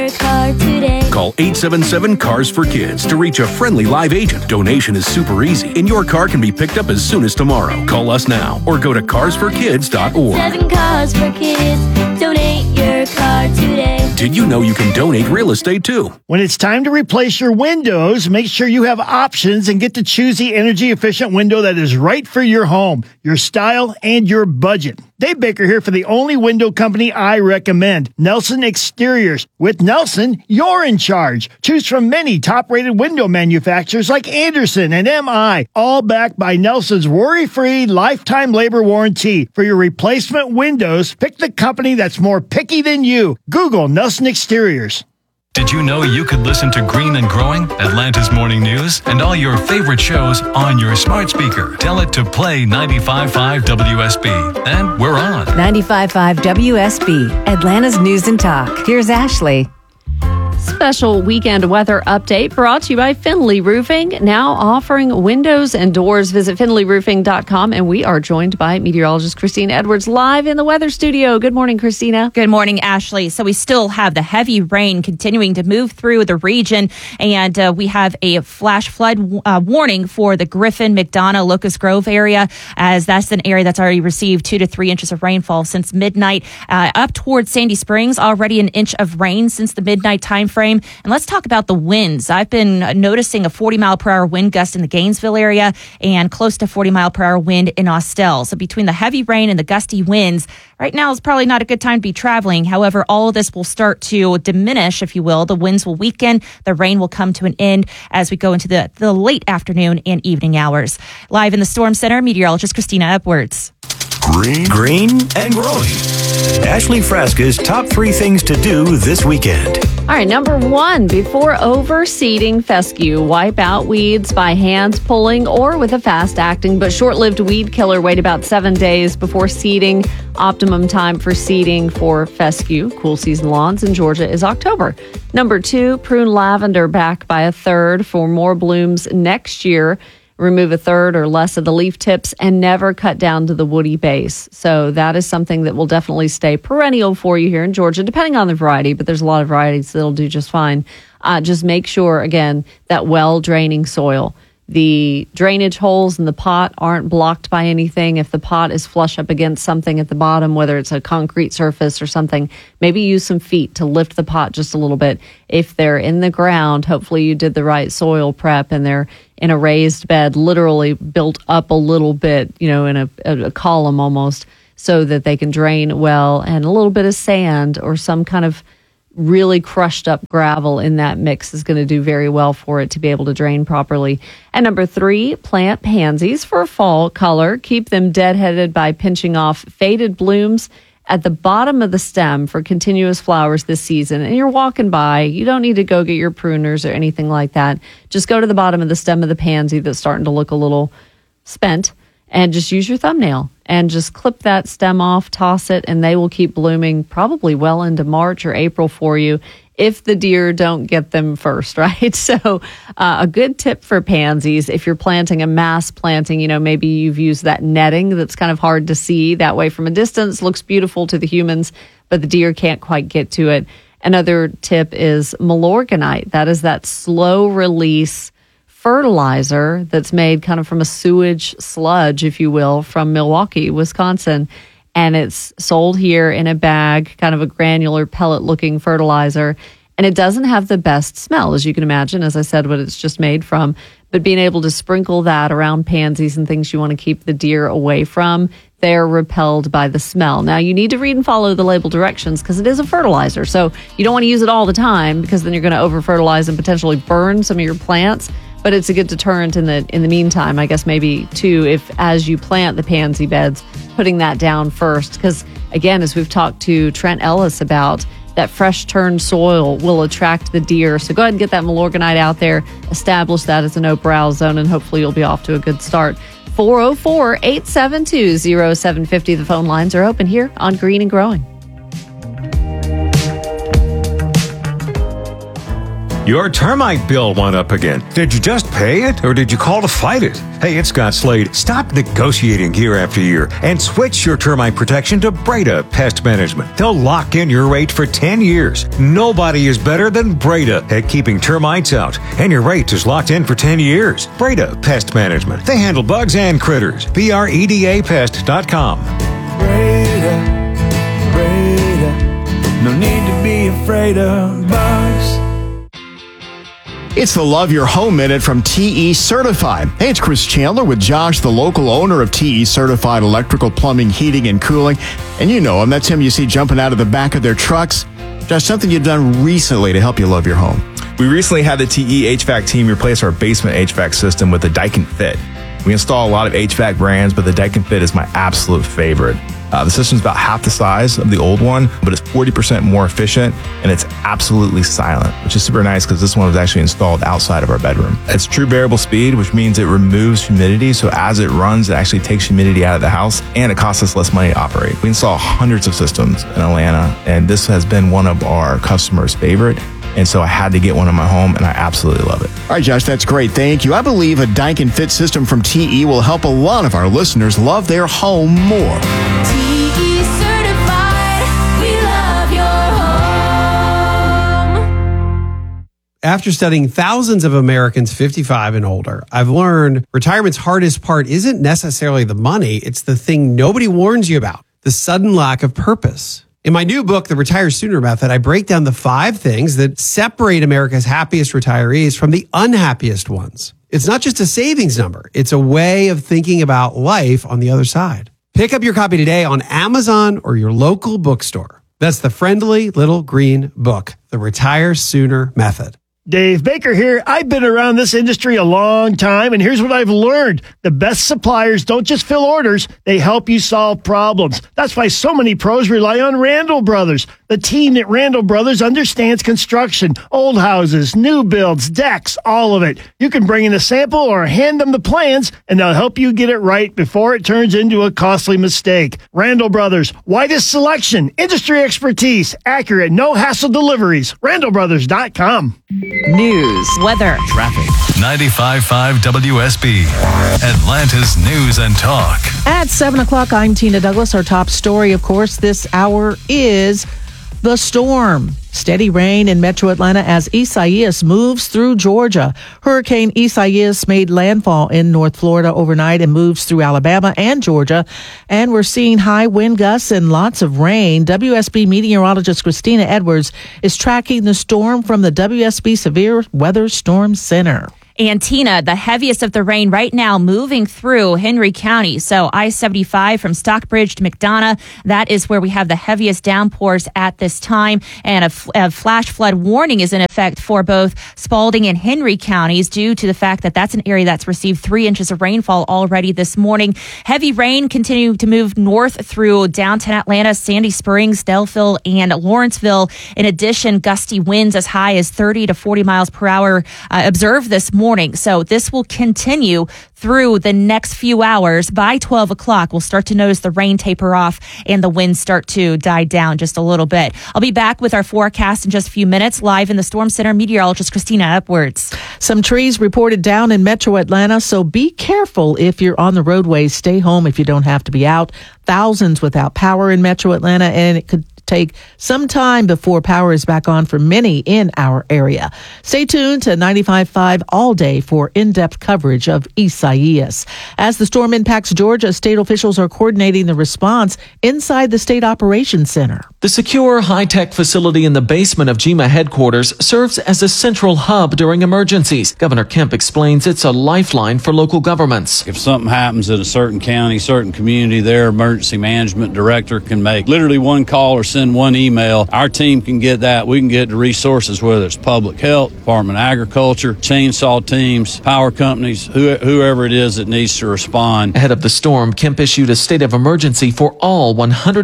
car today. Call 877-CARS-FOR-KIDS to reach a friendly live agent. Donation is super easy, and your car can be picked up as soon as tomorrow. Call us now or go to carsforkids.org. 7 Cars for Kids. Donate your car today. Did you know you can donate real estate too? When it's time to replace your windows, make sure you have options and get to choose the energy-efficient window that is right for your home, your style, and your budget. Dave Baker here for the only window company I recommend, Nelson Exteriors. With Nelson, you're in charge. Choose from many top-rated window manufacturers like Andersen and MI, all backed by Nelson's worry-free lifetime labor warranty. For your replacement windows, pick the company that's more picky than you. Google Nelson Exteriors. Did you know you could listen to Green and Growing, Atlanta's Morning News, and all your favorite shows on your smart speaker? Tell it to play 95.5 WSB. And we're on. 95.5 WSB, Atlanta's News and Talk. Here's Ashley. Special weekend weather update brought to you by Finley Roofing, now offering windows and doors. Visit finleyroofing.com, and we are joined by meteorologist Christina Edwards live in the weather studio. Good morning, Christina. Good morning, Ashley. So we still have the heavy rain continuing to move through the region, and we have a flash flood warning for the Griffin, McDonough, Locust Grove area, as that's an area that's already received 2 to 3 inches of rainfall since midnight. Up towards Sandy Springs, already an inch of rain since the midnight time frame. And let's talk about the winds. I've been noticing a 40-mile-per-hour wind gust in the Gainesville area and close to 40-mile-per-hour wind in Austell. So between the heavy rain and the gusty winds, right now is probably not a good time to be traveling. However, all of this will start to diminish, if you will. The winds will weaken. The rain will come to an end as we go into the late afternoon and evening hours. Live in the Storm Center, meteorologist Christina Edwards. Green and Growing. Ashley Frasca's top 3 things to do this weekend. All right, number 1, before overseeding fescue, wipe out weeds by hand pulling or with a fast-acting but short-lived weed killer. Wait about 7 days before seeding. Optimum time for seeding for fescue, cool season lawns in Georgia, is October. Number 2, prune lavender back by a third for more blooms next year. Remove a third or less of the leaf tips and never cut down to the woody base. So that is something that will definitely stay perennial for you here in Georgia, depending on the variety, but there's a lot of varieties that'll do just fine. Just make sure, again, that well-draining soil. The drainage holes in the pot aren't blocked by anything. If the pot is flush up against something at the bottom, whether it's a concrete surface or something, maybe use some feet to lift the pot just a little bit. If they're in the ground, hopefully you did the right soil prep and they're in a raised bed, literally built up a little bit, in a column almost, so that they can drain well, and a little bit of sand or some kind of really crushed up gravel in that mix is going to do very well for it to be able to drain properly. And number 3, plant pansies for fall color. Keep them deadheaded by pinching off faded blooms at the bottom of the stem for continuous flowers this season. And you're walking by, you don't need to go get your pruners or anything like that. Just go to the bottom of the stem of the pansy that's starting to look a little spent, and just use your thumbnail and just clip that stem off, toss it, and they will keep blooming probably well into March or April for you if the deer don't get them first, right? So a good tip for pansies, if you're planting a mass planting, maybe you've used that netting that's kind of hard to see. That way from a distance, looks beautiful to the humans, but the deer can't quite get to it. Another tip is Milorganite. That is that slow release fertilizer that's made kind of from a sewage sludge, if you will, from Milwaukee, Wisconsin. And it's sold here in a bag, kind of a granular pellet-looking fertilizer. And it doesn't have the best smell, as you can imagine, as I said, what it's just made from. But being able to sprinkle that around pansies and things you want to keep the deer away from, they're repelled by the smell. Now, you need to read and follow the label directions because it is a fertilizer. So you don't want to use it all the time because then you're going to over-fertilize and potentially burn some of your plants. But it's a good deterrent in the meantime, I guess maybe, too, if as you plant the pansy beds, putting that down first. Because, again, as we've talked to Trent Ellis about, that fresh turned soil will attract the deer. So go ahead and get that Milorganite out there, establish that as a no-browse zone, and hopefully you'll be off to a good start. 404-872-0750. The phone lines are open here on Green and Growing. Your termite bill went up again. Did you just pay it, or did you call to fight it? Hey, it's Scott Slade. Stop negotiating year after year and switch your termite protection to Breda Pest Management. They'll lock in your rate for 10 years. Nobody is better than Breda at keeping termites out, and your rate is locked in for 10 years. Breda Pest Management. They handle bugs and critters. BREDApest.com. Breda, no need to be afraid of bugs. It's the Love Your Home Minute from TE Certified. Hey, it's Chris Chandler with Josh, the local owner of TE Certified Electrical, Plumbing, Heating, and Cooling. And you know him. That's him you see jumping out of the back of their trucks. Josh, something you've done recently to help you love your home. We recently had the TE HVAC team replace our basement HVAC system with the Daikin Fit. We install a lot of HVAC brands, but the Daikin Fit is my absolute favorite. The system's about half the size of the old one, but it's 40% more efficient, and it's absolutely silent, which is super nice because this one was actually installed outside of our bedroom. It's true variable speed, which means it removes humidity, so as it runs, it actually takes humidity out of the house, and it costs us less money to operate. We install hundreds of systems in Atlanta, and this has been one of our customers' favorite. And so I had to get one in my home, and I absolutely love it. All right, Josh, that's great. Thank you. I believe a Daikin Fit system from TE will help a lot of our listeners love their home more. TE certified, we love your home. After studying thousands of Americans 55 and older, I've learned retirement's hardest part isn't necessarily the money. It's the thing nobody warns you about, the sudden lack of purpose. In my new book, The Retire Sooner Method, I break down the 5 things that separate America's happiest retirees from the unhappiest ones. It's not just a savings number. It's a way of thinking about life on the other side. Pick up your copy today on Amazon or your local bookstore. That's the friendly little green book, The Retire Sooner Method. Dave Baker here. I've been around this industry a long time, and here's what I've learned. The best suppliers don't just fill orders, they help you solve problems. That's why so many pros rely on Randall Brothers. The team at Randall Brothers understands construction, old houses, new builds, decks, all of it. You can bring in a sample or hand them the plans, and they'll help you get it right before it turns into a costly mistake. Randall Brothers, widest selection, industry expertise, accurate, no-hassle deliveries. RandallBrothers.com. News, weather, traffic. 95.5 WSB, Atlanta's News and Talk. At 7 o'clock, I'm Tina Douglas. Our top story, of course, this hour is the storm. Steady rain in metro Atlanta as Isaias moves through Georgia. Hurricane Isaias made landfall in North Florida overnight and moves through Alabama and Georgia. And we're seeing high wind gusts and lots of rain. WSB meteorologist Christina Edwards is tracking the storm from the WSB Severe Weather Storm Center. And Tina, the heaviest of the rain right now moving through Henry County. So I-75 from Stockbridge to McDonough, that is where we have the heaviest downpours at this time. And a flash flood warning is in effect for both Spalding and Henry counties due to the fact that that's an area that's received 3 inches of rainfall already this morning. Heavy rain continuing to move north through downtown Atlanta, Sandy Springs, Delphille, and Lawrenceville. In addition, gusty winds as high as 30 to 40 miles per hour observed this morning. So this will continue through the next few hours. By 12 o'clock, we'll start to notice the rain taper off and the winds start to die down just a little bit. I'll be back with our forecast in just a few minutes. Live in the Storm Center, meteorologist Christina Edwards. Some trees reported down in metro Atlanta, so be careful if you're on the roadways. Stay home if you don't have to be out. Thousands without power in metro Atlanta, and it could take some time before power is back on for many in our area. Stay tuned to 95.5 all day for in-depth coverage of Isaias. As the storm impacts Georgia, state officials are coordinating the response inside the State Operations Center. The secure, high-tech facility in the basement of GEMA headquarters serves as a central hub during emergencies. Governor Kemp explains it's a lifeline for local governments. If something happens in a certain county, certain community, their emergency management director can make literally one call or send one email. Our team can get that. We can get the resources, whether it's public health, Department of Agriculture, chainsaw teams, power companies, whoever it is that needs to respond. Ahead of the storm, Kemp issued a state of emergency for all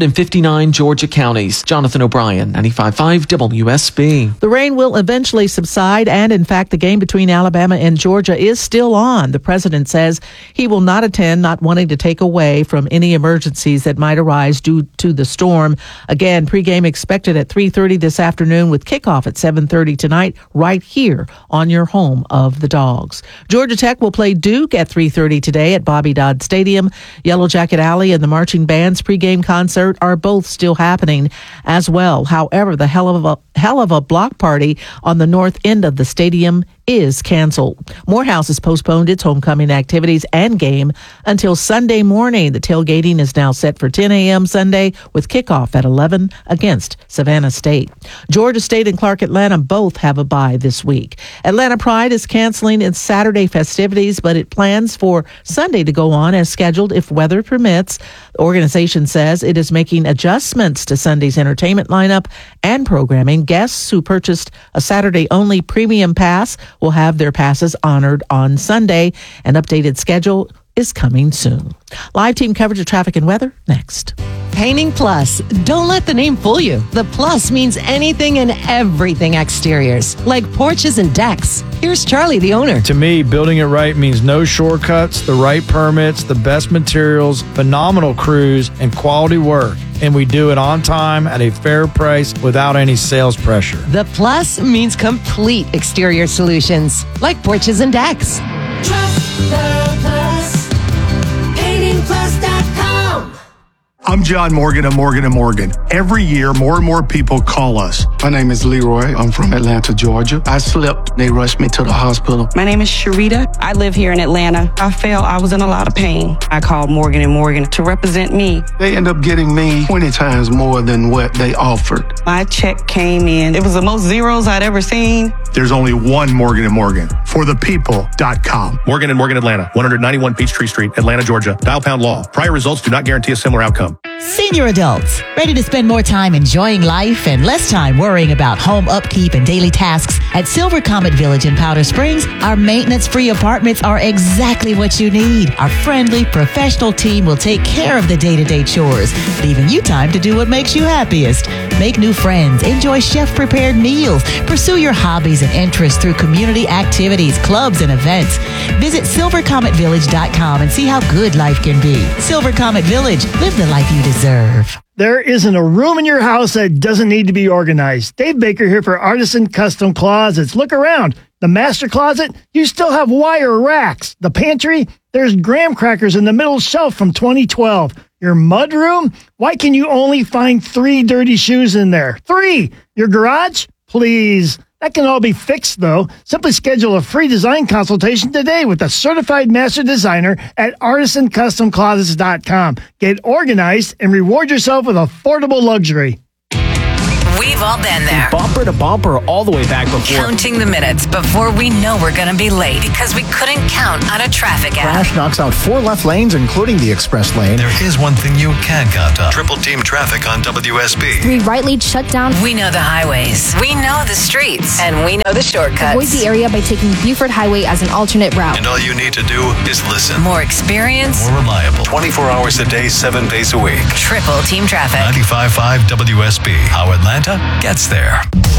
159 Georgia counties. Jonathan O'Brien, 95.5 WSB. The rain will eventually subside, and in fact, the game between Alabama and Georgia is still on. The president says he will not attend, not wanting to take away from any emergencies that might arise due to the storm. Again, pregame expected at 3:30 this afternoon with kickoff at 7:30 tonight right here on your home of the Dogs. Georgia Tech will play Duke at 3:30 today at Bobby Dodd Stadium. Yellow Jacket Alley and the Marching Band's pregame concert are both still happening as well. However, the hell of a block party on the north end of the stadium is canceled. Morehouse has postponed its homecoming activities and game until Sunday morning. The tailgating is now set for 10 a.m. Sunday with kickoff at 11 against Savannah State. Georgia State and Clark Atlanta both have a bye this week. Atlanta Pride is canceling its Saturday festivities, but it plans for Sunday to go on as scheduled if weather permits. The organization says it is making adjustments to Sunday's entertainment lineup and programming. Guests who purchased a Saturday-only premium pass will have their passes honored on Sunday. An updated schedule is coming soon. Live team coverage of traffic and weather next. Painting Plus. Don't let the name fool you. The Plus means anything and everything exteriors, like porches and decks. Here's Charlie, the owner. To me, building it right means no shortcuts, the right permits, the best materials, phenomenal crews, and quality work. And we do it on time at a fair price without any sales pressure. The Plus means complete exterior solutions, like porches and decks. Trust the Plus. PaintingPlus.com. I'm John Morgan of Morgan & Morgan. Every year, more and more people call us. My name is Leroy. I'm from Atlanta, Georgia. I slipped. They rushed me to the hospital. My name is Sharita. I live here in Atlanta. I felt I was in a lot of pain. I called Morgan & Morgan to represent me. They end up getting me 20 times more than what they offered. My check came in. It was the most zeros I'd ever seen. There's only one Morgan & Morgan. ForThePeople.com. Morgan & Morgan Atlanta, 191 Peachtree Street, Atlanta, Georgia. Dial pound law. Prior results do not guarantee a similar outcome. Senior adults, ready to spend more time enjoying life and less time worrying about home upkeep and daily tasks? At Silver Comet Village in Powder Springs, our maintenance-free apartments are exactly what you need. Our friendly, professional team will take care of the day-to-day chores, leaving you time to do what makes you happiest. Make new friends, enjoy chef-prepared meals, pursue your hobbies and interests through community activities, clubs, and events. Visit silvercometvillage.com and see how good life can be. Silver Comet Village, live the life you deserve. There isn't a room in your house that doesn't need to be organized. Dave Baker here for Artisan Custom Closets. Look around. The master closet, you still have wire racks. The pantry, there's graham crackers in the middle shelf from 2012. Your mudroom, why can you only find 3 dirty shoes in there? 3! Your garage? Please. That can all be fixed, though. Simply schedule a free design consultation today with a certified master designer at artisancustomclosets.com. Get organized and reward yourself with affordable luxury. We've all been there. Bumper to bumper all the way back before. Counting the minutes before we know we're going to be late because we couldn't count on a traffic app. Crash knocks out 4 left lanes, including the express lane. There is one thing you can count on. Triple team traffic on WSB. 3 right lanes shut down. We know the highways. We know the streets. And we know the shortcuts. Avoid the area by taking Buford Highway as an alternate route. And all you need to do is listen. More experience. More reliable. 24 hours a day, 7 days a week. Triple team traffic. 95.5 WSB. How Atlanta gets there.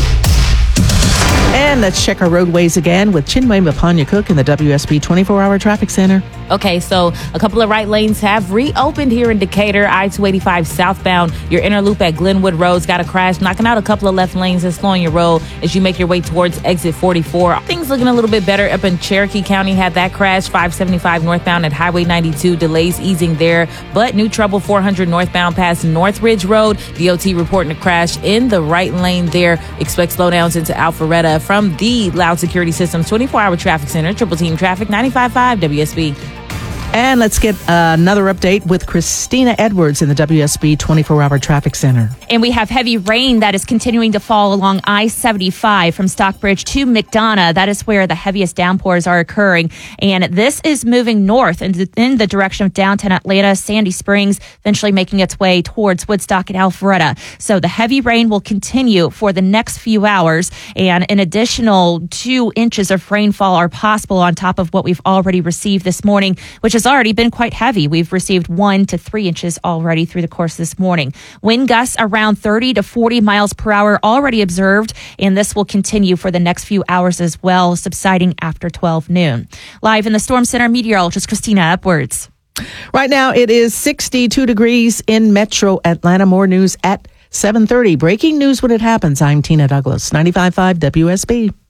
And let's check our roadways again with Chinwe Mapanya-Cook in the WSB 24-hour traffic center. Okay, so a couple of right lanes have reopened here in Decatur. I-285 southbound. Your inner loop at Glenwood Road's got a crash, knocking out a couple of left lanes and slowing your road as you make your way towards exit 44. Things looking a little bit better up in Cherokee County. Had that crash. 575 northbound at Highway 92. Delays easing there, but new trouble 400 northbound past Northridge Road. DOT reporting a crash in the right lane there. Expect slowdowns into Alpharetta from the Loud Security Systems 24-hour traffic center. Triple team traffic, 95.5 WSB. And let's get another update with Christina Edwards in the WSB 24-hour traffic center. And we have heavy rain that is continuing to fall along I-75 from Stockbridge to McDonough. That is where the heaviest downpours are occurring. And this is moving north in the direction of downtown Atlanta, Sandy Springs, eventually making its way towards Woodstock and Alpharetta. So the heavy rain will continue for the next few hours. And an additional 2 inches of rainfall are possible on top of what we've already received this morning, which has already been quite heavy. We've received 1 to 3 inches already through the course of this morning. Wind gusts around 30 to 40 miles per hour already observed, and this will continue for the next few hours as well, subsiding after 12 noon. Live in the Storm Center, meteorologist Christina Edwards. Right now, it is 62 degrees in Metro Atlanta. More news at 7:30. Breaking news when it happens. I'm Tina Douglas, 95.5 WSB.